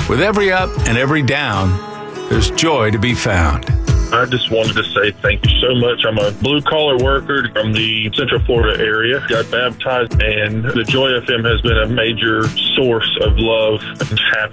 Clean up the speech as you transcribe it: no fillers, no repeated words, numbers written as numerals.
With every up and every down, there's joy to be found. I just wanted to say thank you so much. I'm a blue-collar worker from the Central Florida area. Got baptized, and the Joy FM has been a major source of love and happiness